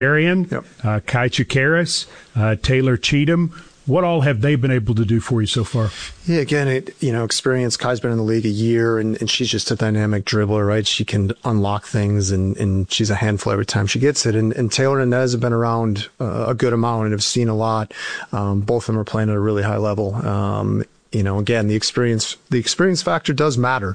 Arian, Kai Chikaris, Taylor Cheatham. What all have they been able to do for you so far? Yeah, again, experience. Kai's been in the league a year, and she's just a dynamic dribbler, right? She can unlock things, and she's a handful every time she gets it. And Taylor and Nez have been around a good amount and have seen a lot. Both of them are playing at a really high level. Again, the experience factor does matter.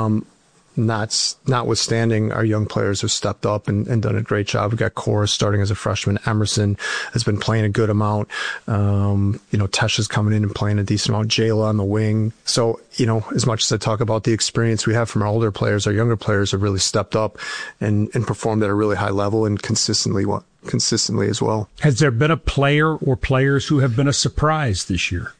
Notwithstanding, our young players have stepped up and done a great job. We've got Cora starting as a freshman. Emerson has been playing a good amount. Tesha's coming in and playing a decent amount. Jayla on the wing. So, as much as I talk about the experience we have from our older players, our younger players have really stepped up and performed at a really high level and consistently as well. Has there been a player or players who have been a surprise this year?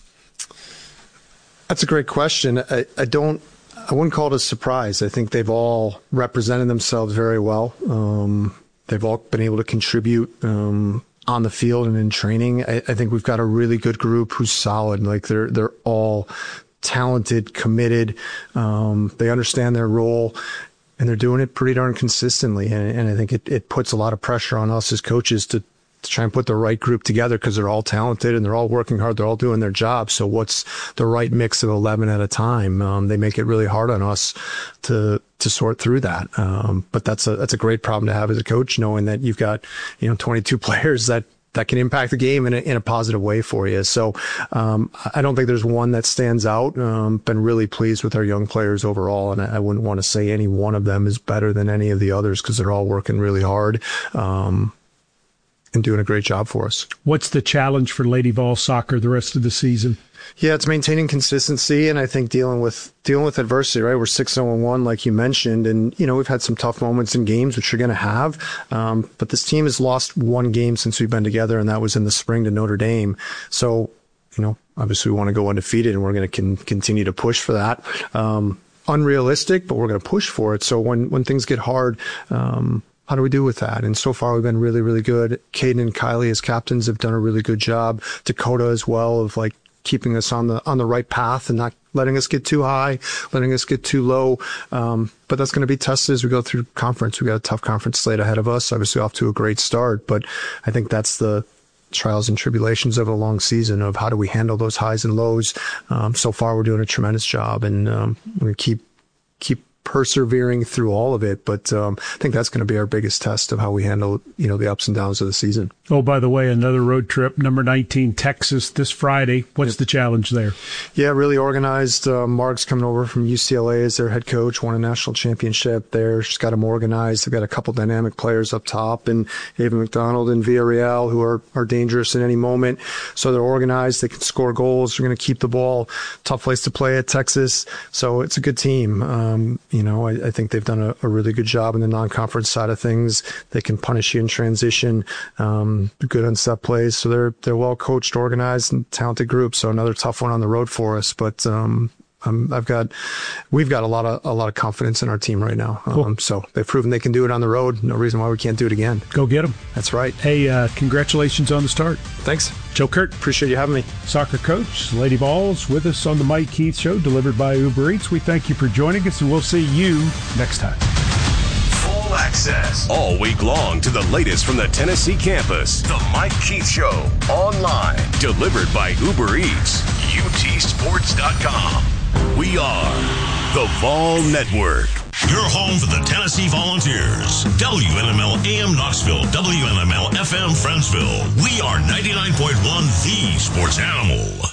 That's a great question. I wouldn't call it a surprise. I think they've all represented themselves very well. They've all been able to contribute on the field and in training. I think we've got a really good group who's solid. Like they're all talented, committed. They understand their role, and they're doing it pretty darn consistently. And I think it puts a lot of pressure on us as coaches to try and put the right group together, because they're all talented and they're all working hard. They're all doing their job. So what's the right mix of 11 at a time? They make it really hard on us to sort through that. But that's a great problem to have as a coach, knowing that you've got, 22 players that can impact the game in a positive way for you. So, I don't think there's one that stands out. Been really pleased with our young players overall. And I wouldn't want to say any one of them is better than any of the others, because they're all working really hard. And doing a great job for us. What's the challenge for Lady Vol soccer the rest of the season? Yeah, it's maintaining consistency, and I think dealing with adversity, right? We're 6-0-1, like you mentioned, and, we've had some tough moments in games, which you're going to have. But this team has lost one game since we've been together, and that was in the spring to Notre Dame. So, obviously we want to go undefeated, and we're going to continue to push for that. Unrealistic, but we're going to push for it. So when things get hard, how do we do with that? And so far, we've been really, really good. Caden and Kylie as captains have done a really good job. Dakota as well, of keeping us on the right path and not letting us get too high, letting us get too low. But that's going to be tested as we go through conference. We got a tough conference slate ahead of us. Obviously, off to a great start, but I think that's the trials and tribulations of a long season of how do we handle those highs and lows. So far, we're doing a tremendous job, and we're going to keep persevering through all of it. But I think that's going to be our biggest test of how we handle, the ups and downs of the season. Oh, by the way, another road trip, number 19, Texas, this Friday. What's the challenge there? Yeah, really organized. Marg's coming over from UCLA as their head coach, won a national championship there. She's got them organized. They've got a couple dynamic players up top, and Haven McDonald and Villarreal, who are dangerous at any moment. So they're organized. They can score goals. They're going to keep the ball. Tough place to play at Texas. So it's a good team. I think they've done a really good job in the non-conference side of things. They can punish you in transition, good on set plays. So they're well coached, organized, and talented group. So another tough one on the road for us. But we've got a lot of confidence in our team right now. Cool. So they've proven they can do it on the road. No reason why we can't do it again. Go get them. That's right. Hey, congratulations on the start. Thanks. Joe Kurt. Appreciate you having me. Soccer coach, Lady Vols, with us on the Mike Keith Show, delivered by Uber Eats. We thank you for joining us, and we'll see you next time. Full access all week long to the latest from the Tennessee campus. The Mike Keith Show, online, delivered by Uber Eats, utsports.com. We are the Vol Network. Your home for the Tennessee Volunteers. WNML AM Knoxville, WNML FM Friendsville. We are 99.1 The Sports Animal.